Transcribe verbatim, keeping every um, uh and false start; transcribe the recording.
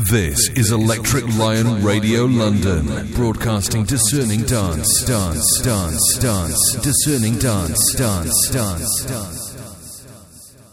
This is Electric Lion Radio London, broadcasting discerning dance, dance, dance, dance, discerning dance, dance, dance, dance.